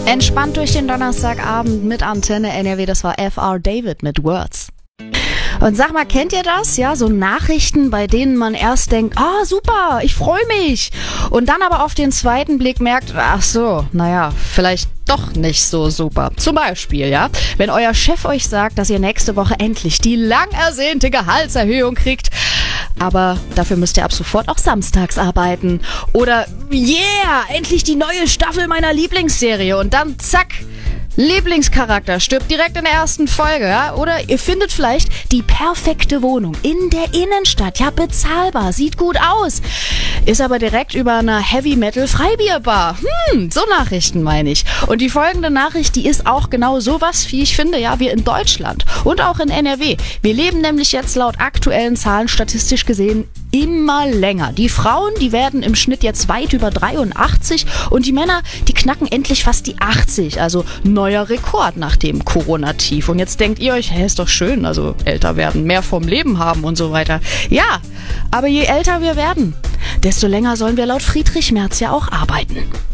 Entspannt durch den Donnerstagabend mit Antenne NRW, das war FR David mit Words. Und sag mal, kennt ihr das? Ja, so Nachrichten, bei denen man erst denkt, super, ich freue mich. Und dann aber auf den zweiten Blick merkt, ach so, naja, vielleicht doch nicht so super. Zum Beispiel, ja, wenn euer Chef euch sagt, dass ihr nächste Woche endlich die lang ersehnte Gehaltserhöhung kriegt, aber dafür müsst ihr ab sofort auch samstags arbeiten. Oder, yeah, endlich die neue Staffel meiner Lieblingsserie. Und dann zack, Lieblingscharakter stirbt direkt in der ersten Folge, ja? Oder ihr findet vielleicht die perfekte Wohnung in der Innenstadt, ja, bezahlbar, sieht gut aus, ist aber direkt über einer Heavy-Metal-Freibierbar. So Nachrichten meine ich. Und die folgende Nachricht, die ist auch genau sowas, wie ich finde, ja, wir in Deutschland und auch in NRW. Wir leben nämlich jetzt laut aktuellen Zahlen statistisch gesehen immer länger. Die Frauen, die werden im Schnitt jetzt weit über 83 und die Männer, die knacken endlich fast die 80, also neuer Rekord nach dem Corona-Tief. Und jetzt denkt ihr euch, ist doch schön, also älter werden, mehr vom Leben haben und so weiter. Ja, aber je älter wir werden, desto länger sollen wir laut Friedrich Merz ja auch arbeiten.